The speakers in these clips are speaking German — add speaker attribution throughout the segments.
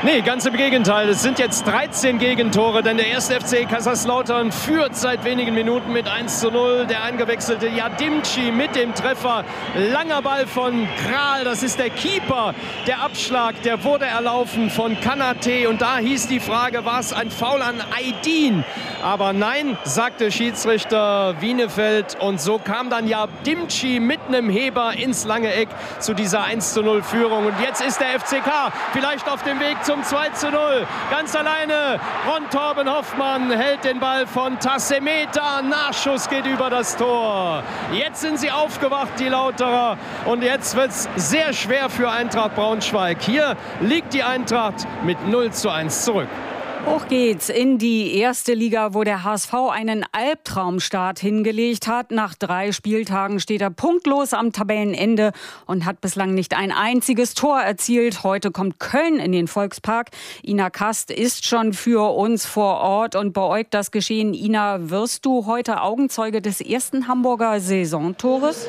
Speaker 1: Nee, ganz im Gegenteil. Es sind jetzt 13 Gegentore, denn der 1. FC Kaiserslautern führt seit wenigen Minuten mit 1:0. Der eingewechselte Yadimci mit dem Treffer. Langer Ball von Kral, das ist der Keeper. Der Abschlag, der wurde erlaufen von Kanate. Und da hieß die Frage, war es ein Foul an Aydin? Aber nein, sagte Schiedsrichter Wienefeld. Und so kam dann Yadimci mit einem Heber ins lange Eck zu dieser 1:0-Führung. Und jetzt ist der FCK vielleicht auf dem Weg zum 2:0. Ganz alleine Ron Torben Hoffmann hält den Ball von Tassemeta. Nachschuss geht über das Tor. Jetzt sind sie aufgewacht, die Lauterer. Und jetzt wird es sehr schwer für Eintracht Braunschweig. Hier liegt die Eintracht mit 0:1 zurück.
Speaker 2: Hoch geht's in die erste Liga, wo der HSV einen Albtraumstart hingelegt hat. Nach 3 Spieltagen steht er punktlos am Tabellenende und hat bislang nicht ein einziges Tor erzielt. Heute kommt Köln in den Volkspark. Ina Kast ist schon für uns vor Ort und beäugt das Geschehen. Ina, wirst du heute Augenzeuge des ersten Hamburger Saisontores?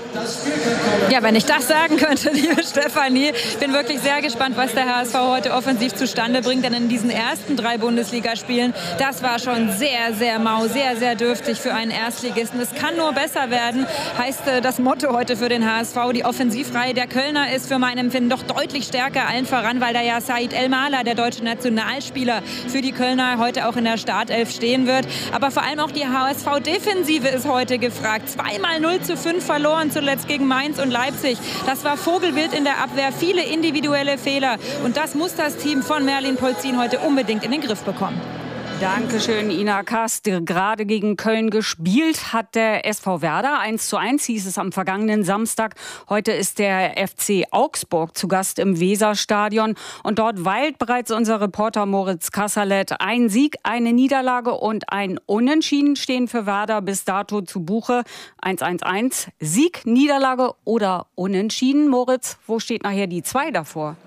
Speaker 3: Ja, wenn ich das sagen könnte, liebe Stefanie. Ich bin wirklich sehr gespannt, was der HSV heute offensiv zustande bringt. Denn in diesen ersten 3 Bundesligaspielen, das war schon sehr, sehr mau, sehr, sehr dürftig für einen Erstligisten. Es kann nur besser werden, heißt das Motto heute für den HSV. Die Offensivreihe der Kölner ist für mein Empfinden doch deutlich stärker, allen voran, weil da ja Said El-Mala, der deutsche Nationalspieler, für die Kölner heute auch in der Startelf stehen wird. Aber vor allem auch die HSV-Defensive ist heute gefragt. 2-mal 0:5 verloren, zuletzt gegen Mainz und Leipzig. Das war Vogelwild in der Abwehr, viele individuelle Fehler. Und das muss das Team von Merlin Polzin heute unbedingt in den Griff bekommen.
Speaker 2: Dankeschön, Ina Kast. Gerade gegen Köln gespielt hat der SV Werder. 1:1 hieß es am vergangenen Samstag. Heute ist der FC Augsburg zu Gast im Weserstadion. Und dort weilt bereits unser Reporter Moritz Kasserlet. Ein Sieg, eine Niederlage und ein Unentschieden stehen für Werder bis dato zu Buche. 1:1. Sieg, Niederlage oder Unentschieden. Moritz, wo steht nachher die 2 davor?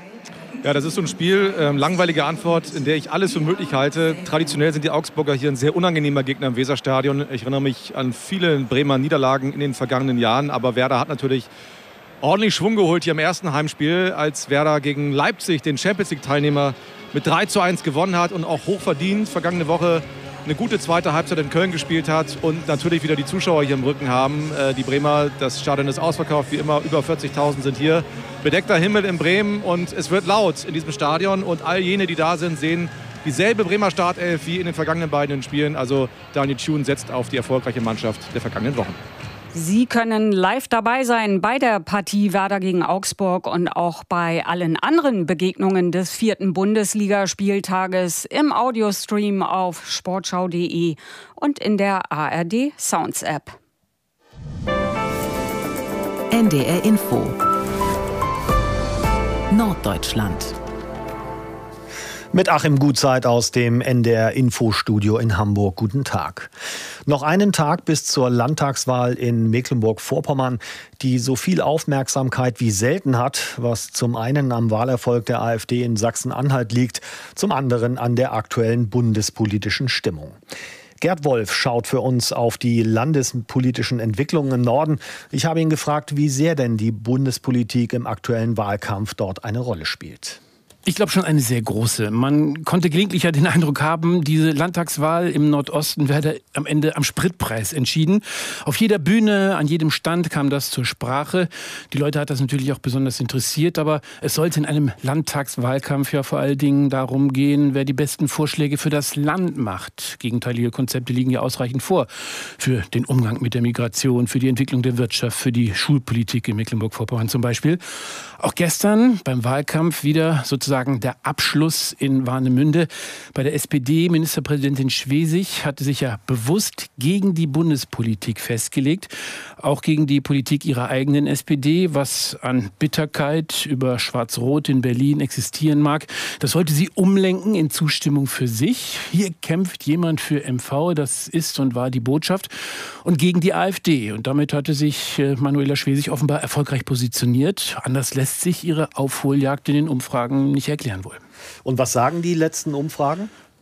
Speaker 4: Ja, das ist so ein Spiel, langweilige Antwort, in der ich alles für möglich halte. Traditionell sind die Augsburger hier ein sehr unangenehmer Gegner im Weserstadion. Ich erinnere mich an viele Bremer Niederlagen in den vergangenen Jahren. Aber Werder hat natürlich ordentlich Schwung geholt hier im ersten Heimspiel, als Werder gegen Leipzig, den Champions-League-Teilnehmer, mit 3:1 gewonnen hat und auch hochverdient vergangene Woche eine gute zweite Halbzeit in Köln gespielt hat und natürlich wieder die Zuschauer hier im Rücken haben. Die Bremer, das Stadion ist ausverkauft, wie immer, über 40.000 sind hier. Bedeckter Himmel in Bremen und es wird laut in diesem Stadion und all jene, die da sind, sehen dieselbe Bremer Startelf wie in den vergangenen beiden Spielen. Also Daniel Thune setzt auf die erfolgreiche Mannschaft der vergangenen Wochen.
Speaker 2: Sie können live dabei sein bei der Partie Werder gegen Augsburg und auch bei allen anderen Begegnungen des 4. Bundesligaspieltages im Audiostream auf sportschau.de und in der ARD Sounds App.
Speaker 5: NDR Info Norddeutschland.
Speaker 6: Mit Achim Gutzeit aus dem NDR Infostudio in Hamburg. Guten Tag. Noch einen Tag bis zur Landtagswahl in Mecklenburg-Vorpommern, die so viel Aufmerksamkeit wie selten hat, was zum einen am Wahlerfolg der AfD in Sachsen-Anhalt liegt, zum anderen an der aktuellen bundespolitischen Stimmung. Gerd Wolf schaut für uns auf die landespolitischen Entwicklungen im Norden. Ich habe ihn gefragt, wie sehr denn die Bundespolitik im aktuellen Wahlkampf dort eine Rolle spielt.
Speaker 7: Ich glaube schon eine sehr große. Man konnte gelegentlich ja den Eindruck haben, diese Landtagswahl im Nordosten werde am Ende am Spritpreis entschieden. Auf jeder Bühne, an jedem Stand kam das zur Sprache. Die Leute hat das natürlich auch besonders interessiert, aber es sollte in einem Landtagswahlkampf ja vor allen Dingen darum gehen, wer die besten Vorschläge für das Land macht. Gegenteilige Konzepte liegen ja ausreichend vor. Für den Umgang mit der Migration, für die Entwicklung der Wirtschaft, für die Schulpolitik in Mecklenburg-Vorpommern zum Beispiel. Auch gestern beim Wahlkampf wieder sozusagen der Abschluss in Warnemünde. Bei der SPD, Ministerpräsidentin Schwesig, hatte sich ja bewusst gegen die Bundespolitik festgelegt. Auch gegen die Politik ihrer eigenen SPD, was an Bitterkeit über Schwarz-Rot in Berlin existieren mag. Das wollte sie umlenken in Zustimmung für sich. Hier kämpft jemand für MV, das ist und war die Botschaft. Und gegen die AfD. Und damit hatte sich Manuela Schwesig offenbar erfolgreich positioniert. Anders lässt sich ihre Aufholjagd in den Umfragen nicht erklären wohl.
Speaker 6: Und was sagen die letzten Umfragen?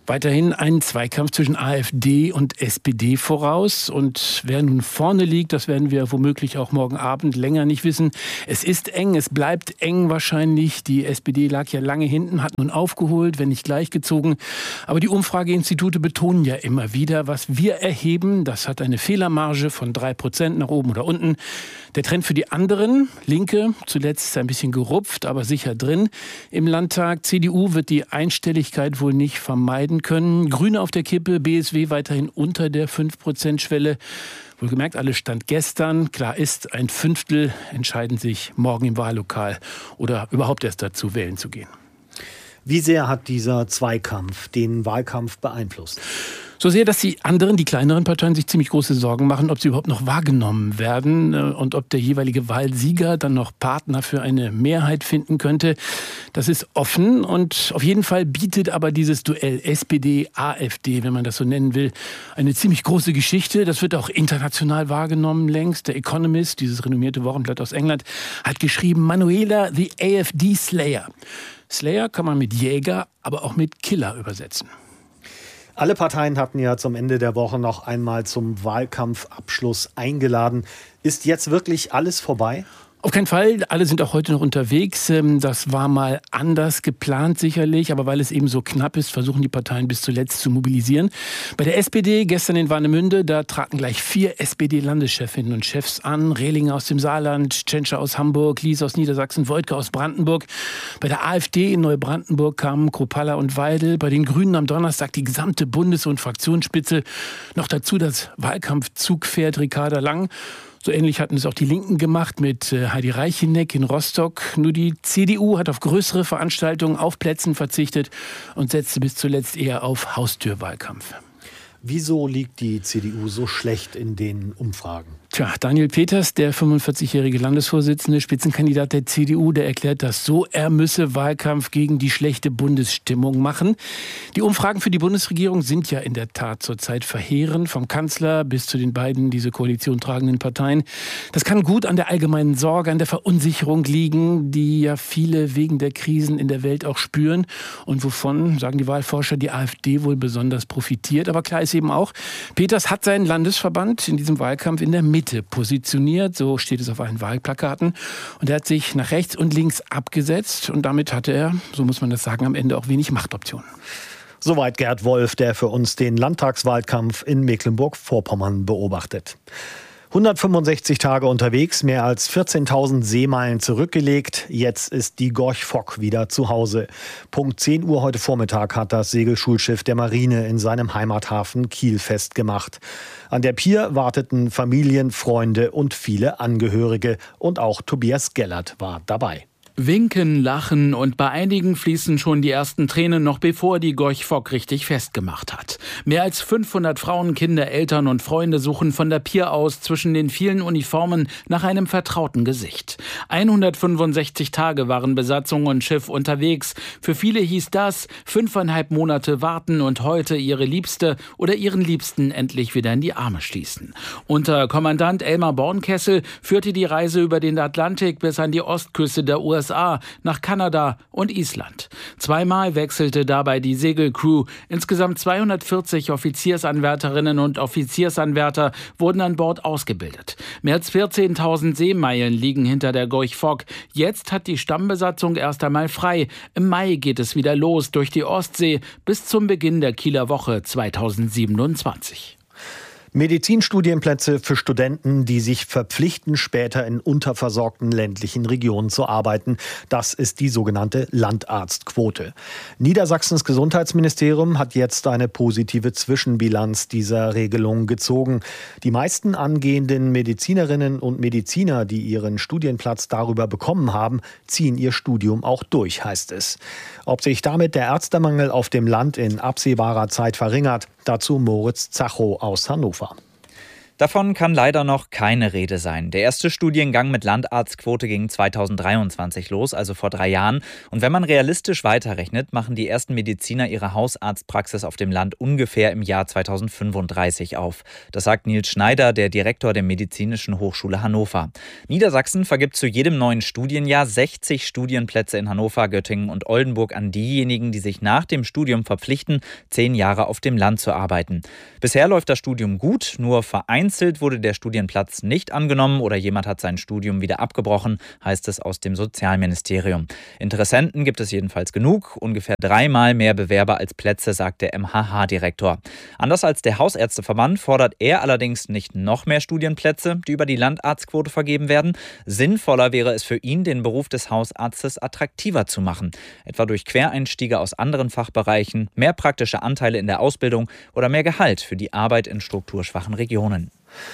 Speaker 7: Weiterhin ein Zweikampf zwischen AfD und SPD voraus. Und wer nun vorne liegt, das werden wir womöglich auch morgen Abend länger nicht wissen. Es ist eng, es bleibt eng wahrscheinlich. Die SPD lag ja lange hinten, hat nun aufgeholt, wenn nicht gleichgezogen. Aber die Umfrageinstitute betonen ja immer wieder, was wir erheben, das hat eine Fehlermarge von 3% nach oben oder unten. Der Trend für die anderen, Linke, zuletzt ist ein bisschen gerupft, aber sicher drin im Landtag. CDU wird die Einstelligkeit wohl nicht vermeiden können. Grüne auf der Kippe, BSW weiterhin unter der 5%-Schwelle. Wohlgemerkt, alles Stand gestern. Klar ist, 1/5 entscheiden sich morgen im Wahllokal oder überhaupt erst dazu, wählen zu gehen.
Speaker 6: Wie sehr hat dieser Zweikampf den Wahlkampf beeinflusst?
Speaker 7: So sehr, dass die anderen, die kleineren Parteien sich ziemlich große Sorgen machen, ob sie überhaupt noch wahrgenommen werden und ob der jeweilige Wahlsieger dann noch Partner für eine Mehrheit finden könnte. Das ist offen und auf jeden Fall bietet aber dieses Duell SPD-AfD, wenn man das so nennen will, eine ziemlich große Geschichte. Das wird auch international wahrgenommen längst. Der Economist, dieses renommierte Wochenblatt aus England, hat geschrieben, Manuela, the AfD Slayer. Slayer kann man mit Jäger, aber auch mit Killer übersetzen.
Speaker 6: Alle Parteien hatten ja zum Ende der Woche noch einmal zum Wahlkampfabschluss eingeladen. Ist jetzt wirklich alles vorbei?
Speaker 7: Auf keinen Fall, alle sind auch heute noch unterwegs. Das war mal anders geplant sicherlich, aber weil es eben so knapp ist, versuchen die Parteien bis zuletzt zu mobilisieren. Bei der SPD gestern in Warnemünde, da traten gleich 4 SPD-Landeschefinnen und Chefs an. Rehlinger aus dem Saarland, Tschentscher aus Hamburg, Lies aus Niedersachsen, Woidke aus Brandenburg. Bei der AfD in Neubrandenburg kamen Kropalla und Weidel. Bei den Grünen am Donnerstag die gesamte Bundes- und Fraktionsspitze. Noch dazu das Wahlkampfzugpferd Ricarda Lang. So ähnlich hatten es auch die Linken gemacht mit Heidi Reicheneck in Rostock. Nur die CDU hat auf größere Veranstaltungen auf Plätzen verzichtet und setzte bis zuletzt eher auf Haustürwahlkampf.
Speaker 6: Wieso liegt die CDU so schlecht in den Umfragen?
Speaker 7: Tja, Daniel Peters, der 45-jährige Landesvorsitzende, Spitzenkandidat der CDU, der erklärt das so, er müsse Wahlkampf gegen die schlechte Bundesstimmung machen. Die Umfragen für die Bundesregierung sind ja in der Tat zurzeit verheerend, vom Kanzler bis zu den beiden diese Koalition tragenden Parteien. Das kann gut an der allgemeinen Sorge, an der Verunsicherung liegen, die ja viele wegen der Krisen in der Welt auch spüren und wovon, sagen die Wahlforscher, die AfD wohl besonders profitiert. Aber klar ist eben auch, Peters hat seinen Landesverband in diesem Wahlkampf in der Mitte positioniert, so steht es auf allen Wahlplakaten. Und er hat sich nach rechts und links abgesetzt und damit hatte er, so muss man das sagen, am Ende auch wenig Machtoptionen.
Speaker 6: Soweit Gerd Wolf, der für uns den Landtagswahlkampf in Mecklenburg-Vorpommern beobachtet. 165 Tage unterwegs, mehr als 14.000 Seemeilen zurückgelegt. Jetzt ist die Gorch Fock wieder zu Hause. Punkt 10 Uhr heute Vormittag hat das Segelschulschiff der Marine in seinem Heimathafen Kiel festgemacht. An der Pier warteten Familien, Freunde und viele Angehörige. Und auch Tobias Gellert war dabei.
Speaker 8: Winken, lachen und bei einigen fließen schon die ersten Tränen, noch bevor die Gorch Fock richtig festgemacht hat. Mehr als 500 Frauen, Kinder, Eltern und Freunde suchen von der Pier aus zwischen den vielen Uniformen nach einem vertrauten Gesicht. 165 Tage waren Besatzung und Schiff unterwegs. Für viele hieß das 5,5 Monate warten und heute ihre Liebste oder ihren Liebsten endlich wieder in die Arme schließen. Unter Kommandant Elmar Bornkessel führte die Reise über den Atlantik bis an die Ostküste der USA, nach Kanada und Island. Zweimal wechselte dabei die Segelcrew. Insgesamt 240 Offiziersanwärterinnen und Offiziersanwärter wurden an Bord ausgebildet. Mehr als 14.000 Seemeilen liegen hinter der Gorch Fock. Jetzt hat die Stammbesatzung erst einmal frei. Im Mai geht es wieder los durch die Ostsee bis zum Beginn der Kieler Woche 2027.
Speaker 6: Medizinstudienplätze für Studenten, die sich verpflichten, später in unterversorgten ländlichen Regionen zu arbeiten. Das ist die sogenannte Landarztquote. Niedersachsens Gesundheitsministerium hat jetzt eine positive Zwischenbilanz dieser Regelung gezogen. Die meisten angehenden Medizinerinnen und Mediziner, die ihren Studienplatz darüber bekommen haben, ziehen ihr Studium auch durch, heißt es. Ob sich damit der Ärztemangel auf dem Land in absehbarer Zeit verringert, dazu Moritz Zachow aus Hannover.
Speaker 9: Davon kann leider noch keine Rede sein. Der erste Studiengang mit Landarztquote ging 2023 los, also vor 3 Jahren. Und wenn man realistisch weiterrechnet, machen die ersten Mediziner ihre Hausarztpraxis auf dem Land ungefähr im Jahr 2035 auf. Das sagt Nils Schneider, der Direktor der Medizinischen Hochschule Hannover. Niedersachsen vergibt zu jedem neuen Studienjahr 60 Studienplätze in Hannover, Göttingen und Oldenburg an diejenigen, die sich nach dem Studium verpflichten, 10 Jahre auf dem Land zu arbeiten. Bisher läuft das Studium gut, nur vereinzelt wurde der Studienplatz nicht angenommen oder jemand hat sein Studium wieder abgebrochen, heißt es aus dem Sozialministerium. Interessenten gibt es jedenfalls genug, ungefähr 3-mal mehr Bewerber als Plätze, sagt der MHH-Direktor. Anders als der Hausärzteverband fordert er allerdings nicht noch mehr Studienplätze, die über die Landarztquote vergeben werden. Sinnvoller wäre es für ihn, den Beruf des Hausarztes attraktiver zu machen, etwa durch Quereinstiege aus anderen Fachbereichen, mehr praktische Anteile in der Ausbildung oder mehr Gehalt für die Arbeit in strukturschwachen Regionen.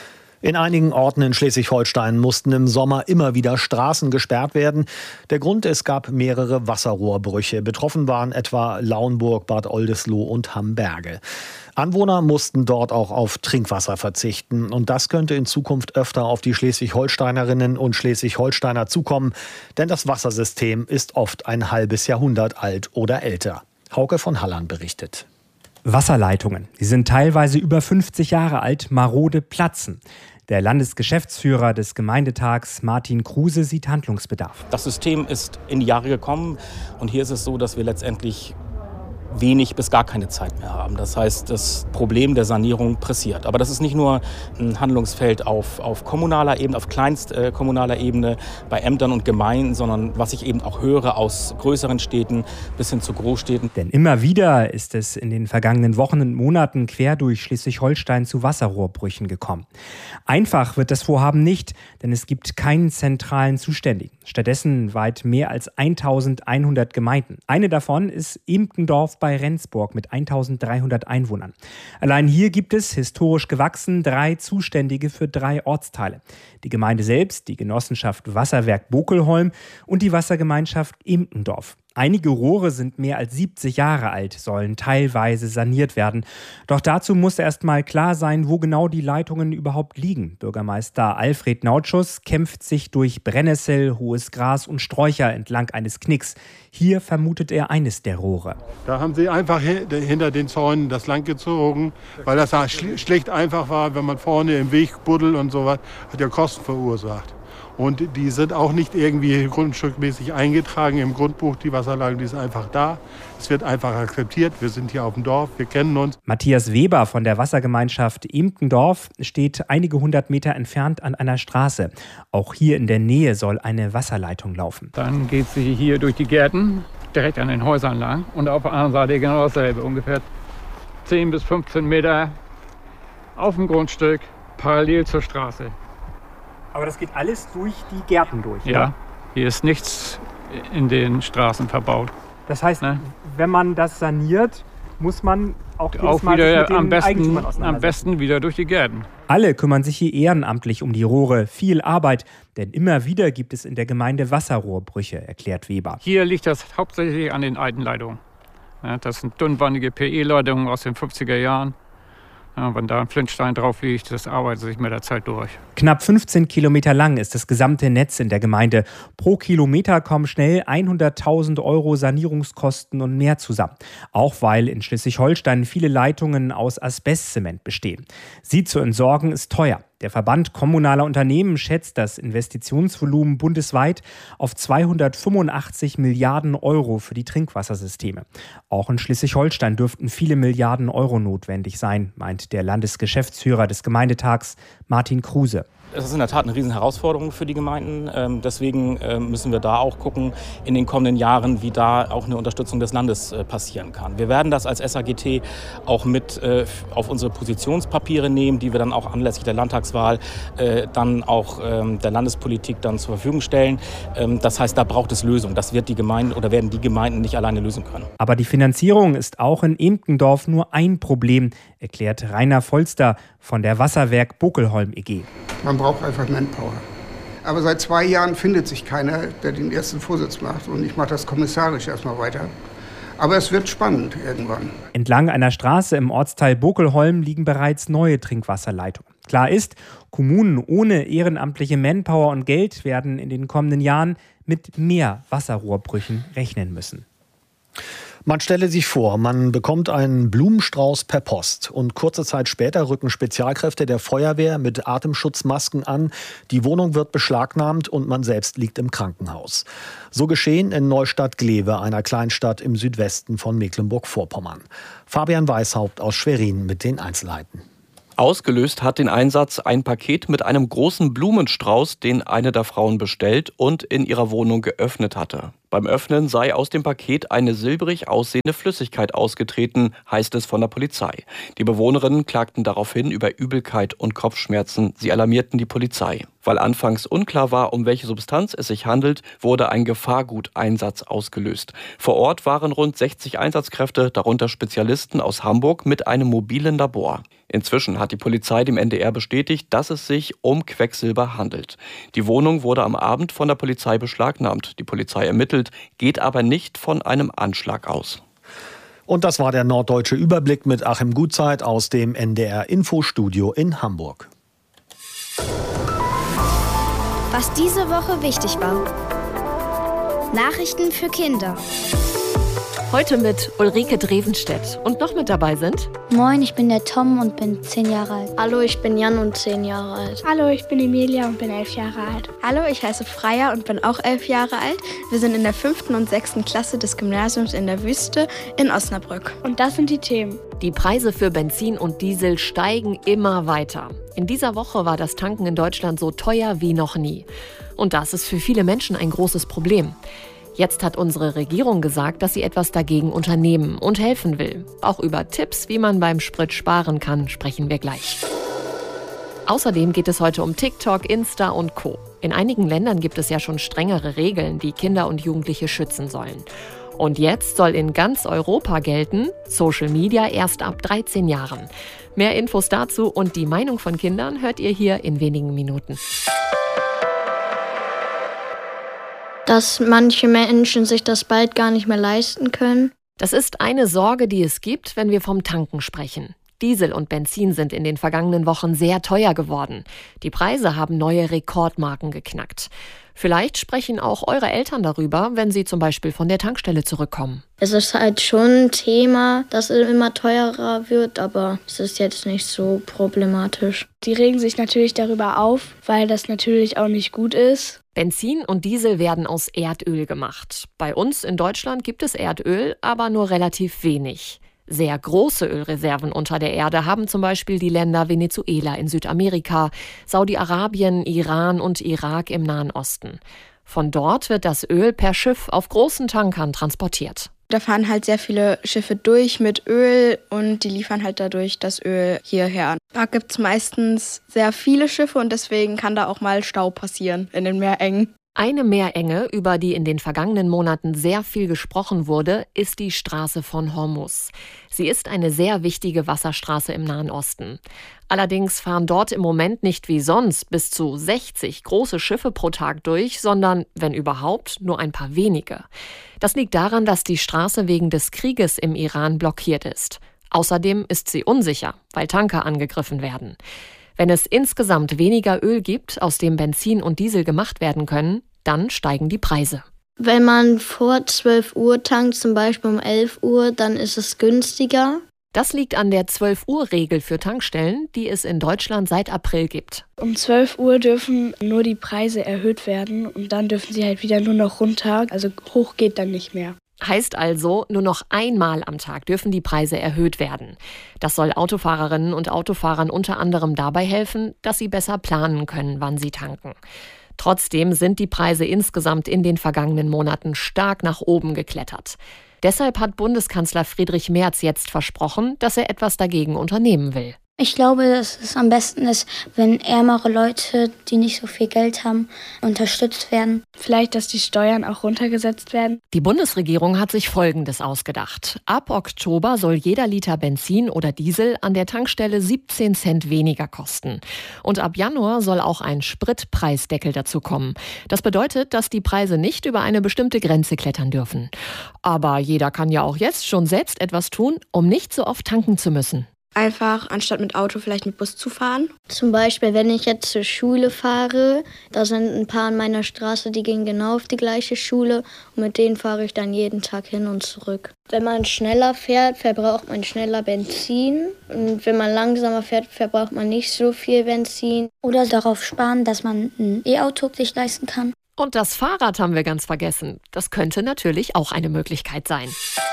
Speaker 6: In einigen Orten in Schleswig-Holstein mussten im Sommer immer wieder Straßen gesperrt werden. Der Grund, es gab mehrere Wasserrohrbrüche. Betroffen waren etwa Lauenburg, Bad Oldesloe und Hamberge. Anwohner mussten dort auch auf Trinkwasser verzichten. Und das könnte in Zukunft öfter auf die Schleswig-Holsteinerinnen und Schleswig-Holsteiner zukommen. Denn das Wassersystem ist oft ein halbes Jahrhundert alt oder älter. Hauke von Halland berichtet.
Speaker 10: Wasserleitungen, die sind teilweise über 50 Jahre alt, marode platzen. Der Landesgeschäftsführer des Gemeindetags, Martin Kruse, sieht Handlungsbedarf.
Speaker 11: Das System ist in die Jahre gekommen und hier ist es so, dass wir letztendlich wenig bis gar keine Zeit mehr haben. Das heißt, das Problem der Sanierung pressiert. Aber das ist nicht nur ein Handlungsfeld auf kommunaler Ebene, auf kleinstkommunaler Ebene, bei Ämtern und Gemeinden, sondern was ich eben auch höre aus größeren Städten bis hin zu Großstädten.
Speaker 10: Denn immer wieder ist es in den vergangenen Wochen und Monaten quer durch Schleswig-Holstein zu Wasserrohrbrüchen gekommen. Einfach wird das Vorhaben nicht, denn es gibt keinen zentralen Zuständigen. Stattdessen weit mehr als 1100 Gemeinden. Eine davon ist Emkendorf bei Rendsburg mit 1300 Einwohnern. Allein hier gibt es, historisch gewachsen, 3 Zuständige für 3 Ortsteile. Die Gemeinde selbst, die Genossenschaft Wasserwerk Bokelholm und die Wassergemeinschaft Emkendorf. Einige Rohre sind mehr als 70 Jahre alt, sollen teilweise saniert werden. Doch dazu muss erst mal klar sein, wo genau die Leitungen überhaupt liegen. Bürgermeister Alfred Nautschuss kämpft sich durch Brennnessel, hohes Gras und Sträucher entlang eines Knicks. Hier vermutet er eines der Rohre.
Speaker 12: Da haben sie einfach hinter den Zäunen das lang gezogen, weil das schlicht einfach war, wenn man vorne im Weg buddelt und sowas, hat ja Kosten verursacht. Und die sind auch nicht irgendwie grundstückmäßig eingetragen im Grundbuch, die Wasserleitung, die ist einfach da. Es wird einfach akzeptiert, wir sind hier auf dem Dorf, wir kennen uns.
Speaker 10: Matthias Weber von der Wassergemeinschaft Emkendorf steht einige 100 Meter entfernt an einer Straße. Auch hier in der Nähe soll eine Wasserleitung laufen.
Speaker 13: Dann geht sie hier durch die Gärten, direkt an den Häusern lang. Und auf der anderen Seite genau dasselbe, ungefähr 10 bis 15 Meter auf dem Grundstück, parallel zur Straße.
Speaker 10: Aber das geht alles durch die Gärten durch?
Speaker 13: Ja,
Speaker 10: ne?
Speaker 13: Hier ist nichts in den Straßen verbaut.
Speaker 10: Das heißt, wenn man das saniert, muss man auch
Speaker 13: wieder am besten wieder durch die Gärten.
Speaker 10: Alle kümmern sich hier ehrenamtlich um die Rohre. Viel Arbeit, denn immer wieder gibt es in der Gemeinde Wasserrohrbrüche, erklärt Weber.
Speaker 13: Hier liegt das hauptsächlich an den alten Leitungen. Das sind dünnwandige PE-Leitungen aus den 50er Jahren. Ja, wenn da ein Flintstein drauf liegt, das arbeitet sich mit der Zeit durch.
Speaker 10: Knapp 15 Kilometer lang ist das gesamte Netz in der Gemeinde. Pro Kilometer kommen schnell 100.000 € Sanierungskosten und mehr zusammen. Auch weil in Schleswig-Holstein viele Leitungen aus Asbestzement bestehen. Sie zu entsorgen ist teuer. Der Verband kommunaler Unternehmen schätzt das Investitionsvolumen bundesweit auf 285 Milliarden € für die Trinkwassersysteme. Auch in Schleswig-Holstein dürften viele Milliarden Euro notwendig sein, meint der Landesgeschäftsführer des Gemeindetags Martin Kruse.
Speaker 11: Es ist in der Tat eine Riesenherausforderung für die Gemeinden. Deswegen müssen wir da auch gucken in den kommenden Jahren, wie da auch eine Unterstützung des Landes passieren kann. Wir werden das als SAGT auch mit auf unsere Positionspapiere nehmen, die wir dann auch anlässlich der Landtagswahl dann auch der Landespolitik dann zur Verfügung stellen. Das heißt, da braucht es Lösungen. Das wird die Gemeinden oder werden die Gemeinden nicht alleine lösen können.
Speaker 10: Aber die Finanzierung ist auch in Emkendorf nur ein Problem, erklärt Rainer Volster von der Wasserwerk Bokelholm e.G.
Speaker 14: Man braucht einfach Manpower. Aber seit 2 Jahren findet sich keiner, der den ersten Vorsitz macht. Und ich mache das kommissarisch erstmal weiter. Aber es wird spannend irgendwann.
Speaker 10: Entlang einer Straße im Ortsteil Bokelholm liegen bereits neue Trinkwasserleitungen. Klar ist, Kommunen ohne ehrenamtliche Manpower und Geld werden in den kommenden Jahren mit mehr Wasserrohrbrüchen rechnen müssen.
Speaker 6: Man stelle sich vor, man bekommt einen Blumenstrauß per Post und kurze Zeit später rücken Spezialkräfte der Feuerwehr mit Atemschutzmasken an, die Wohnung wird beschlagnahmt und man selbst liegt im Krankenhaus. So geschehen in Neustadt-Glewe, einer Kleinstadt im Südwesten von Mecklenburg-Vorpommern. Fabian Weishaupt aus Schwerin mit den Einzelheiten.
Speaker 15: Ausgelöst hat den Einsatz ein Paket mit einem großen Blumenstrauß, den eine der Frauen bestellt und in ihrer Wohnung geöffnet hatte. Beim Öffnen sei aus dem Paket eine silbrig aussehende Flüssigkeit ausgetreten, heißt es von der Polizei. Die Bewohnerinnen klagten daraufhin über Übelkeit und Kopfschmerzen. Sie alarmierten die Polizei. Weil anfangs unklar war, um welche Substanz es sich handelt, wurde ein Gefahrguteinsatz ausgelöst. Vor Ort waren rund 60 Einsatzkräfte, darunter Spezialisten aus Hamburg mit einem mobilen Labor. Inzwischen hat die Polizei dem NDR bestätigt, dass es sich um Quecksilber handelt. Die Wohnung wurde am Abend von der Polizei beschlagnahmt. Die Polizei ermittelt, geht aber nicht von einem Anschlag aus.
Speaker 6: Und das war der norddeutsche Überblick mit Achim Gutzeit aus dem NDR-Infostudio in Hamburg.
Speaker 16: Was diese Woche wichtig war. Nachrichten für Kinder.
Speaker 17: Heute mit Ulrike Drevenstedt. Und noch mit dabei sind...
Speaker 18: Moin, ich bin der Tom und bin 10 Jahre alt.
Speaker 19: Hallo, ich bin Jan und 10 Jahre alt.
Speaker 20: Hallo, ich bin Emilia und bin 11 Jahre alt.
Speaker 21: Hallo, ich heiße Freya und bin auch 11 Jahre alt. Wir sind in der 5. und 6. Klasse des Gymnasiums in der Wüste in Osnabrück.
Speaker 20: Und das sind die Themen.
Speaker 17: Die Preise für Benzin und Diesel steigen immer weiter. In dieser Woche war das Tanken in Deutschland so teuer wie noch nie. Und das ist für viele Menschen ein großes Problem. Jetzt hat unsere Regierung gesagt, dass sie etwas dagegen unternehmen und helfen will. Auch über Tipps, wie man beim Sprit sparen kann, sprechen wir gleich. Außerdem geht es heute um TikTok, Insta und Co. In einigen Ländern gibt es ja schon strengere Regeln, die Kinder und Jugendliche schützen sollen. Und jetzt soll in ganz Europa gelten, Social Media erst ab 13 Jahren. Mehr Infos dazu und die Meinung von Kindern hört ihr hier in wenigen Minuten.
Speaker 19: Dass manche Menschen sich das bald gar nicht mehr leisten können.
Speaker 17: Das ist eine Sorge, die es gibt, wenn wir vom Tanken sprechen. Diesel und Benzin sind in den vergangenen Wochen sehr teuer geworden. Die Preise haben neue Rekordmarken geknackt. Vielleicht sprechen auch eure Eltern darüber, wenn sie zum Beispiel von der Tankstelle zurückkommen.
Speaker 19: Es ist halt schon ein Thema, dass es immer teurer wird, aber es ist jetzt nicht so problematisch.
Speaker 20: Die regen sich natürlich darüber auf, weil das natürlich auch nicht gut ist.
Speaker 17: Benzin und Diesel werden aus Erdöl gemacht. Bei uns in Deutschland gibt es Erdöl, aber nur relativ wenig. Sehr große Ölreserven unter der Erde haben zum Beispiel die Länder Venezuela in Südamerika, Saudi-Arabien, Iran und Irak im Nahen Osten. Von dort wird das Öl per Schiff auf großen Tankern transportiert.
Speaker 21: Da fahren halt sehr viele Schiffe durch mit Öl und die liefern halt dadurch das Öl hierher. Da gibt es meistens sehr viele Schiffe und deswegen kann da auch mal Stau passieren in den Meerengen.
Speaker 17: Eine Meerenge, über die in den vergangenen Monaten sehr viel gesprochen wurde, ist die Straße von Hormuz. Sie ist eine sehr wichtige Wasserstraße im Nahen Osten. Allerdings fahren dort im Moment nicht wie sonst bis zu 60 große Schiffe pro Tag durch, sondern, wenn überhaupt, nur ein paar wenige. Das liegt daran, dass die Straße wegen des Krieges im Iran blockiert ist. Außerdem ist sie unsicher, weil Tanker angegriffen werden. Wenn es insgesamt weniger Öl gibt, aus dem Benzin und Diesel gemacht werden können, dann steigen die Preise.
Speaker 19: Wenn man vor 12 Uhr tankt, zum Beispiel um 11 Uhr, dann ist es günstiger.
Speaker 17: Das liegt an der 12-Uhr-Regel für Tankstellen, die es in Deutschland seit April gibt.
Speaker 20: Um 12 Uhr dürfen nur die Preise erhöht werden und dann dürfen sie halt wieder nur noch runter, also hoch geht dann nicht mehr.
Speaker 17: Heißt also, nur noch einmal am Tag dürfen die Preise erhöht werden. Das soll Autofahrerinnen und Autofahrern unter anderem dabei helfen, dass sie besser planen können, wann sie tanken. Trotzdem sind die Preise insgesamt in den vergangenen Monaten stark nach oben geklettert. Deshalb hat Bundeskanzler Friedrich Merz jetzt versprochen, dass er etwas dagegen unternehmen will.
Speaker 18: Ich glaube, dass es am besten ist, wenn ärmere Leute, die nicht so viel Geld haben, unterstützt werden.
Speaker 20: Vielleicht, dass die Steuern auch runtergesetzt werden.
Speaker 17: Die Bundesregierung hat sich Folgendes ausgedacht. Ab Oktober soll jeder Liter Benzin oder Diesel an der Tankstelle 17 Cent weniger kosten. Und ab Januar soll auch ein Spritpreisdeckel dazu kommen. Das bedeutet, dass die Preise nicht über eine bestimmte Grenze klettern dürfen. Aber jeder kann ja auch jetzt schon selbst etwas tun, um nicht so oft tanken zu müssen.
Speaker 21: Einfach, anstatt mit Auto, vielleicht mit Bus zu fahren.
Speaker 19: Zum Beispiel, wenn ich jetzt zur Schule fahre, da sind ein paar an meiner Straße, die gehen genau auf die gleiche Schule und mit denen fahre ich dann jeden Tag hin und zurück. Wenn man schneller fährt, verbraucht man schneller Benzin und wenn man langsamer fährt, verbraucht man nicht so viel Benzin.
Speaker 18: Oder darauf sparen, dass man ein E-Auto sich leisten kann.
Speaker 17: Und das Fahrrad haben wir ganz vergessen. Das könnte natürlich auch eine Möglichkeit sein.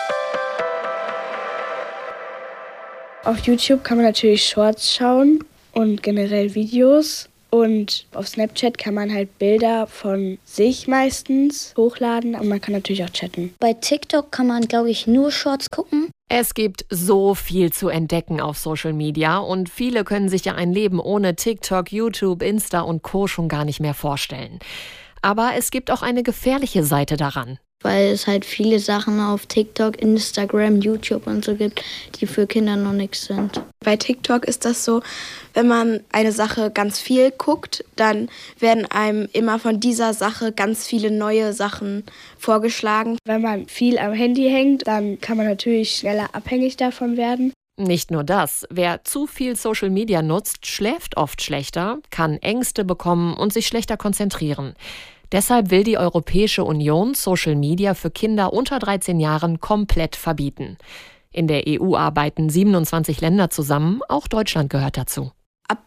Speaker 20: Auf YouTube kann man natürlich Shorts schauen und generell Videos. Und auf Snapchat kann man halt Bilder von sich meistens hochladen. Und man kann natürlich auch chatten.
Speaker 18: Bei TikTok kann man, glaube ich, nur Shorts gucken.
Speaker 17: Es gibt so viel zu entdecken auf Social Media und viele können sich ja ein Leben ohne TikTok, YouTube, Insta und Co. schon gar nicht mehr vorstellen. Aber es gibt auch eine gefährliche Seite daran.
Speaker 19: Weil es halt viele Sachen auf TikTok, Instagram, YouTube und so gibt, die für Kinder noch nichts sind.
Speaker 21: Bei TikTok ist das so, wenn man eine Sache ganz viel guckt, dann werden einem immer von dieser Sache ganz viele neue Sachen vorgeschlagen.
Speaker 20: Wenn man viel am Handy hängt, dann kann man natürlich schneller abhängig davon werden.
Speaker 17: Nicht nur das, wer zu viel Social Media nutzt, schläft oft schlechter, kann Ängste bekommen und sich schlechter konzentrieren. Deshalb will die Europäische Union Social Media für Kinder unter 13 Jahren komplett verbieten. In der EU arbeiten 27 Länder zusammen, auch Deutschland gehört dazu.
Speaker 21: Ab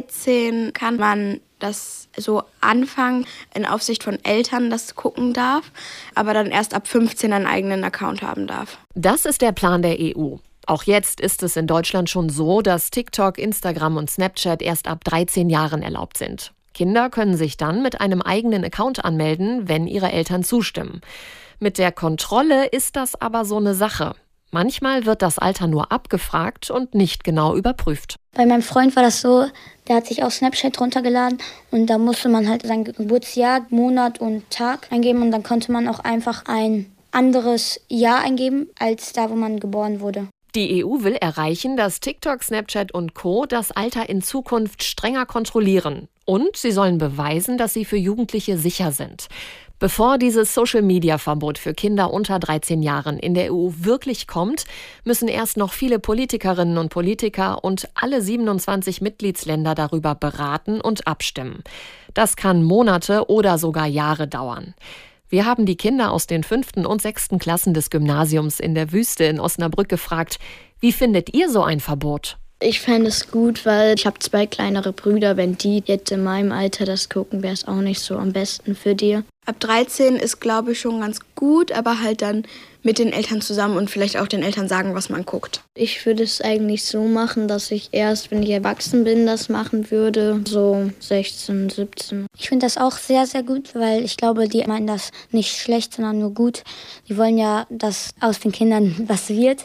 Speaker 21: 13 kann man das so anfangen, in Aufsicht von Eltern das gucken darf, aber dann erst ab 15 einen eigenen Account haben darf.
Speaker 17: Das ist der Plan der EU. Auch jetzt ist es in Deutschland schon so, dass TikTok, Instagram und Snapchat erst ab 13 Jahren erlaubt sind. Kinder können sich dann mit einem eigenen Account anmelden, wenn ihre Eltern zustimmen. Mit der Kontrolle ist das aber so eine Sache. Manchmal wird das Alter nur abgefragt und nicht genau überprüft.
Speaker 18: Bei meinem Freund war das so, der hat sich auch Snapchat runtergeladen und da musste man halt sein Geburtsjahr, Monat und Tag eingeben und dann konnte man auch einfach ein anderes Jahr eingeben, als da, wo man geboren wurde.
Speaker 17: Die EU will erreichen, dass TikTok, Snapchat und Co. das Alter in Zukunft strenger kontrollieren. Und sie sollen beweisen, dass sie für Jugendliche sicher sind. Bevor dieses Social-Media-Verbot für Kinder unter 13 Jahren in der EU wirklich kommt, müssen erst noch viele Politikerinnen und Politiker und alle 27 Mitgliedsländer darüber beraten und abstimmen. Das kann Monate oder sogar Jahre dauern. Wir haben die Kinder aus den 5. und 6. Klassen des Gymnasiums in der Wüste in Osnabrück gefragt, wie findet ihr so ein Verbot?
Speaker 19: Ich fände es gut, weil ich habe 2 kleinere Brüder. Wenn die jetzt in meinem Alter das gucken, wäre es auch nicht so am besten für die.
Speaker 21: Ab 13 ist, glaube ich, schon ganz gut, aber halt dann mit den Eltern zusammen und vielleicht auch den Eltern sagen, was man guckt.
Speaker 19: Ich würde es eigentlich so machen, dass ich erst, wenn ich erwachsen bin, das machen würde. So 16, 17.
Speaker 18: Ich finde das auch sehr, sehr gut, weil ich glaube, die meinen das nicht schlecht, sondern nur gut. Die wollen ja, dass aus den Kindern was wird.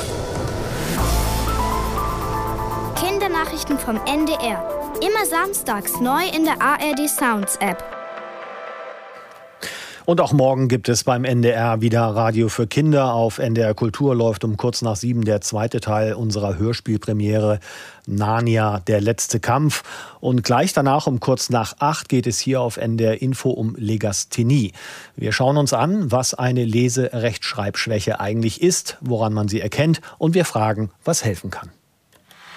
Speaker 16: Kindernachrichten vom NDR. Immer samstags neu in der ARD Sounds App.
Speaker 6: Und auch morgen gibt es beim NDR wieder Radio für Kinder. Auf NDR Kultur läuft um kurz nach 7 der zweite Teil unserer Hörspielpremiere Narnia, der letzte Kampf. Und gleich danach um kurz nach 8 geht es hier auf NDR Info um Legasthenie. Wir schauen uns an, was eine Lese-Rechtschreibschwäche eigentlich ist, woran man sie erkennt und wir fragen, was helfen kann.